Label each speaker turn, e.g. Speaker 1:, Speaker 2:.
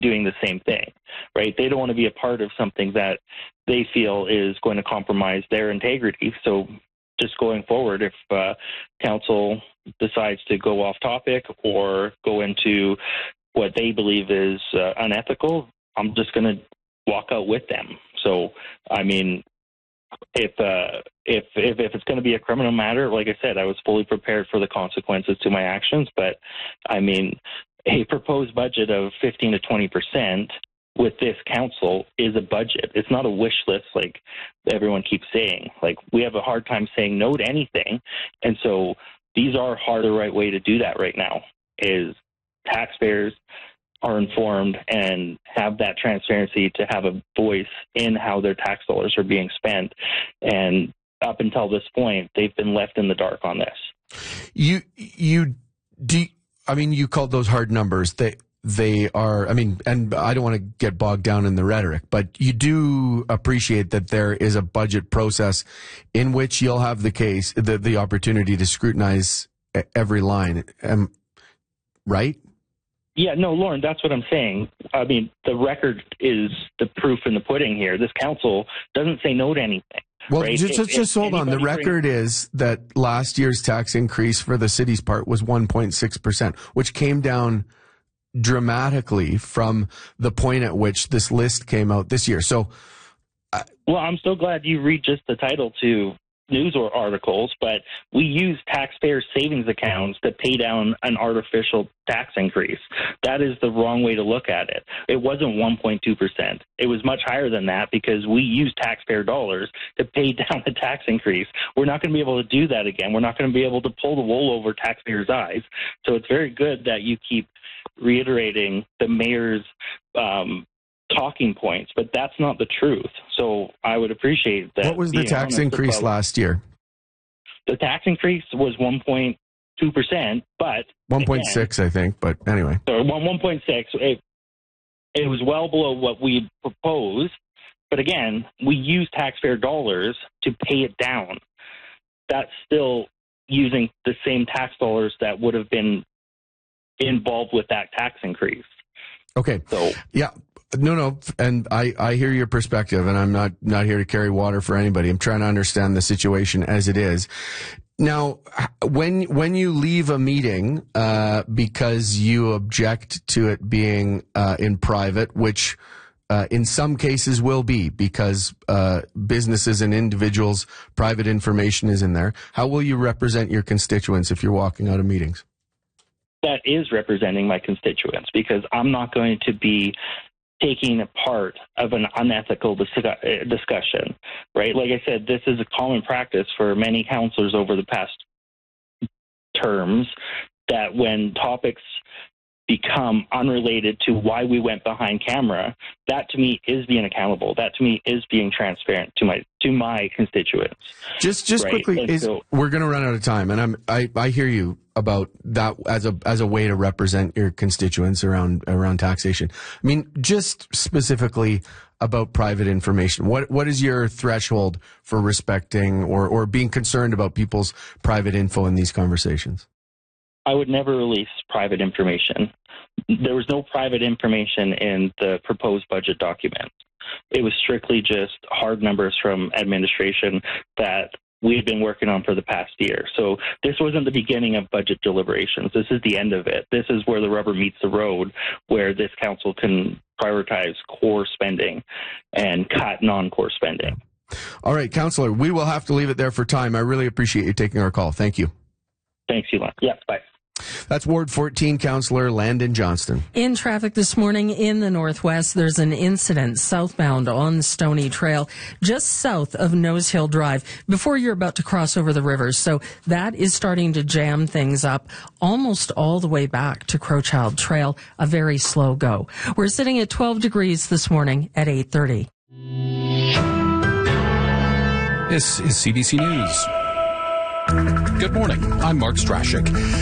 Speaker 1: doing the same thing, right? They don't want to be a part of something that they feel is going to compromise their integrity. So just going forward, if council decides to go off topic or go into what they believe is unethical, I'm just going to walk out with them. So, I mean, if it's going to be a criminal matter, like I said, I was fully prepared for the consequences to my actions. But I mean, a proposed budget of 15 to 20% with this council is a budget. It's not a wish list like everyone keeps saying. Like, we have a hard time saying no to anything, and so these are the right way to do that right now. Is taxpayers are informed and have that transparency to have a voice in how their tax dollars are being spent. And up until this point, they've been left in the dark on this.
Speaker 2: You called those hard numbers. They are, I mean, and I don't want to get bogged down in the rhetoric, but you do appreciate that there is a budget process in which you'll have the opportunity to scrutinize every line, right?
Speaker 1: Yeah, no, Lauren, that's what I'm saying. I mean, the record is the proof in the pudding here. This council doesn't say no to anything.
Speaker 2: Well,
Speaker 1: right?
Speaker 2: just hold on. The record is that last year's tax increase for the city's part was 1.6%, which came down dramatically from the point at which this list came out this year. So,
Speaker 1: well, I'm so glad you read just the title to news or articles, but we use taxpayer savings accounts to pay down an artificial tax increase. That is the wrong way to look at it. It wasn't 1.2%. It was much higher than that because we use taxpayer dollars to pay down the tax increase. We're not going to be able to do that again. We're not going to be able to pull the wool over taxpayers' eyes. So it's very good that you keep reiterating the mayor's talking points, but that's not the truth. So I would appreciate that.
Speaker 2: What was the tax increase last year?
Speaker 1: The tax increase was 1.2%, but
Speaker 2: 1.6, I think. But anyway,
Speaker 1: so 1.6. It was well below what we proposed, but again, we use taxpayer dollars to pay it down. That's still using the same tax dollars that would have been involved with that tax increase.
Speaker 2: Okay.
Speaker 1: So
Speaker 2: yeah. No, and I hear your perspective, and I'm not here to carry water for anybody. I'm trying to understand the situation as it is. Now, when you leave a meeting because you object to it being in private, which in some cases will be because businesses and individuals' private information is in there, how will you represent your constituents if you're walking out of meetings?
Speaker 1: That is representing my constituents, because I'm not going to be taking a part of an unethical discussion, right? Like I said, this is a common practice for many councillors over the past terms, that when topics become unrelated to why we went behind camera, that to me is being accountable. That to me is being transparent to my constituents.
Speaker 2: Just
Speaker 1: right?
Speaker 2: quickly, we're going to run out of time, and I hear you about that as a way to represent your constituents around taxation. I mean, just specifically about private information. What is your threshold for respecting or being concerned about people's private info in these conversations?
Speaker 1: I would never release private information. There was no private information in the proposed budget document. It was strictly just hard numbers from administration that we've been working on for the past year. So this wasn't the beginning of budget deliberations. This is the end of it. This is where the rubber meets the road, where this council can prioritize core spending and cut non-core spending.
Speaker 2: All right, Councillor, we will have to leave it there for time. I really appreciate you taking our call. Thank you.
Speaker 1: Thanks, Elon. Yeah, bye.
Speaker 2: That's Ward 14 Councillor Landon Johnston.
Speaker 3: In traffic this morning in the Northwest, there's an incident southbound on Stony Trail, just south of Nose Hill Drive, before you're about to cross over the rivers. So that is starting to jam things up almost all the way back to Crowchild Trail, a very slow go. We're sitting at 12 degrees this morning at 8:30.
Speaker 4: This is CBC News. Good morning. I'm Mark Strashik.